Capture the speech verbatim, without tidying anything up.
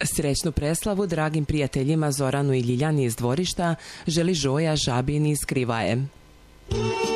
Srećnu preslavu dragim prijateljima Zoranu i Ljiljani iz dvorišta želi Žoja Žabin iz Krivaje.